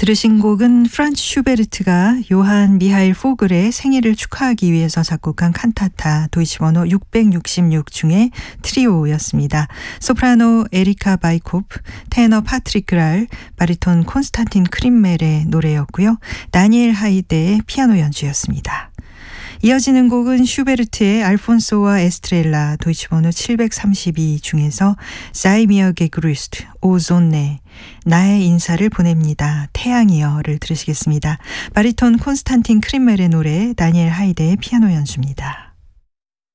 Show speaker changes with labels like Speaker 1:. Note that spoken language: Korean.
Speaker 1: 들으신 곡은 프란츠 슈베르트가 요한 미하일 포글의 생일을 축하하기 위해서 작곡한 칸타타 도이치번호 666 중에 트리오였습니다. 소프라노 에리카 바이코프, 테너 파트릭 그랄, 바리톤 콘스탄틴 크림멜의 노래였고요. 다니엘 하이데의 피아노 연주였습니다. 이어지는 곡은 슈베르트의 알폰소와 에스트렐라 도이치번호 732 중에서 사이미어 게그루스트 오존네 나의 인사를 보냅니다. 태양이여를 들으시겠습니다. 바리톤 콘스탄틴 크림멜의 노래, 다니엘 하이데의 피아노 연주입니다.